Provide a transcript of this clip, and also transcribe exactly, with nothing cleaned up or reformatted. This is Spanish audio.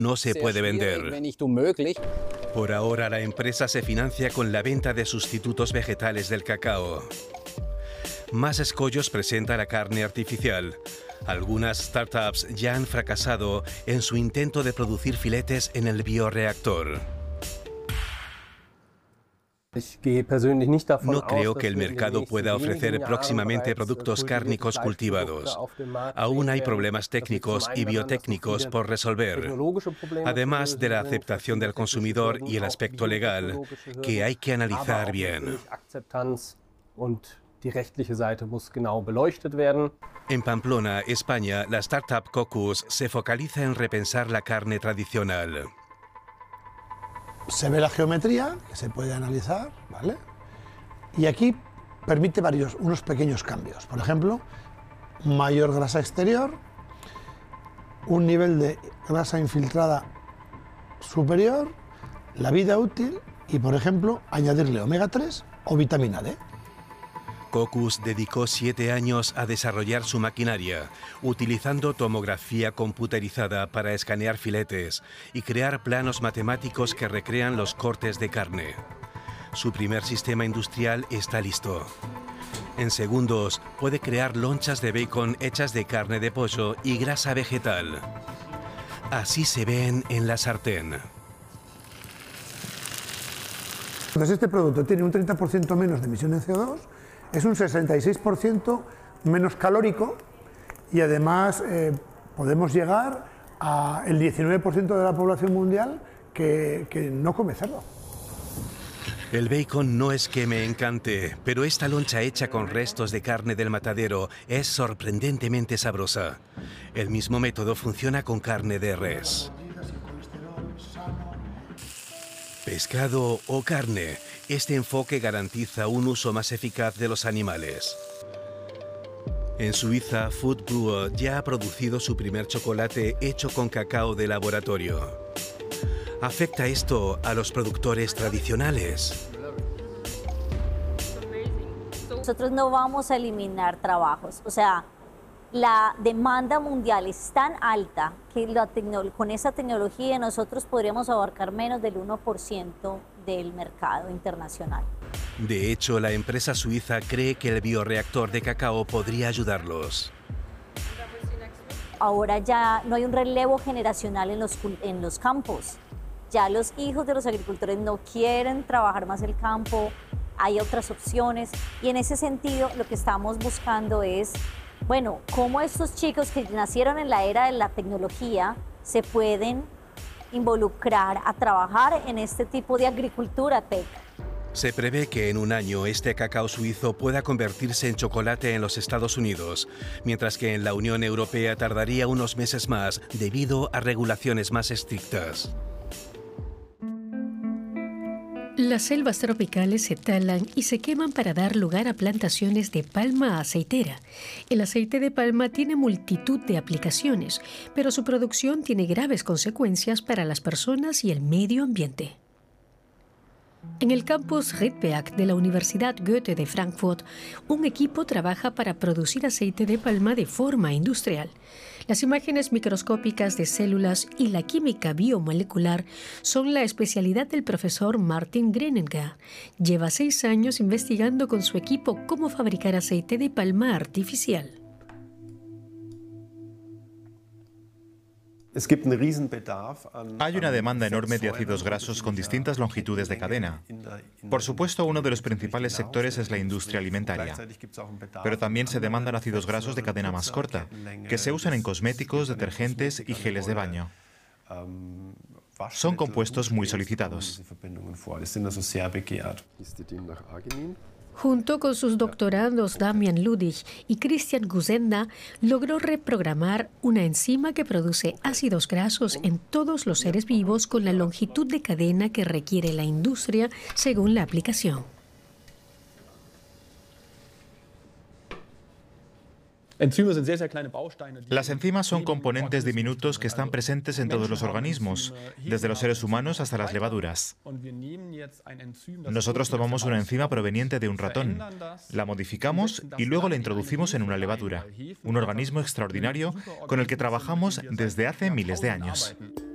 no se puede vender. Por ahora, la empresa se financia con la venta de sustitutos vegetales del cacao. Más escollos presenta la carne artificial. Algunas startups ya han fracasado en su intento de producir filetes en el bioreactor. No creo que el mercado pueda ofrecer próximamente productos cárnicos cultivados. Aún hay problemas técnicos y biotécnicos por resolver, además de la aceptación del consumidor y el aspecto legal, que hay que analizar bien. En Pamplona, España, la startup Cocus se focaliza en repensar la carne tradicional. Se ve la geometría, que se puede analizar, ¿vale? Y aquí permite varios, unos pequeños cambios. Por ejemplo, mayor grasa exterior, un nivel de grasa infiltrada superior, la vida útil y, por ejemplo, añadirle omega tres o vitamina D. Cocus dedicó siete años a desarrollar su maquinaria, utilizando tomografía computerizada para escanear filetes y crear planos matemáticos que recrean los cortes de carne. Su primer sistema industrial está listo. En segundos puede crear lonchas de bacon hechas de carne de pollo y grasa vegetal. Así se ven en la sartén. Entonces este producto tiene un treinta por ciento menos de emisiones de C O dos, es un sesenta y seis por ciento menos calórico y además eh, podemos llegar al diecinueve por ciento de la población mundial que, que no come cerdo. El bacon no es que me encante, pero esta loncha hecha con restos de carne del matadero es sorprendentemente sabrosa. El mismo método funciona con carne de res. Pescado o carne, este enfoque garantiza un uso más eficaz de los animales. En Suiza, Food Brewer ya ha producido su primer chocolate hecho con cacao de laboratorio. ¿Afecta esto a los productores tradicionales? Nosotros no vamos a eliminar trabajos, o sea, la demanda mundial es tan alta que la con esa tecnología nosotros podríamos abarcar menos del uno por ciento del mercado internacional. De hecho, la empresa suiza cree que el bioreactor de cacao podría ayudarlos. Ahora ya no hay un relevo generacional en los, en los campos. Ya los hijos de los agricultores no quieren trabajar más el campo, hay otras opciones y en ese sentido lo que estamos buscando es, bueno, cómo estos chicos que nacieron en la era de la tecnología se pueden involucrar a trabajar en este tipo de agricultura tech. Se prevé que en un año este cacao suizo pueda convertirse en chocolate en los Estados Unidos, mientras que en la Unión Europea tardaría unos meses más debido a regulaciones más estrictas. Las selvas tropicales se talan y se queman para dar lugar a plantaciones de palma aceitera. El aceite de palma tiene multitud de aplicaciones, pero su producción tiene graves consecuencias para las personas y el medio ambiente. En el campus Riedberg de la Universidad Goethe de Frankfurt, un equipo trabaja para producir aceite de palma de forma industrial. Las imágenes microscópicas de células y la química biomolecular son la especialidad del profesor Martin Greninger. Lleva seis años investigando con su equipo cómo fabricar aceite de palma artificial. Hay una demanda enorme de ácidos grasos con distintas longitudes de cadena. Por supuesto, uno de los principales sectores es la industria alimentaria. Pero también se demandan ácidos grasos de cadena más corta, que se usan en cosméticos, detergentes y geles de baño. Son compuestos muy solicitados. Junto con sus doctorandos Damian Ludig y Christian Gusenda, logró reprogramar una enzima que produce ácidos grasos en todos los seres vivos con la longitud de cadena que requiere la industria según la aplicación. Las enzimas son componentes diminutos que están presentes en todos los organismos, desde los seres humanos hasta las levaduras. Nosotros tomamos una enzima proveniente de un ratón, la modificamos y luego la introducimos en una levadura, un organismo extraordinario con el que trabajamos desde hace miles de años.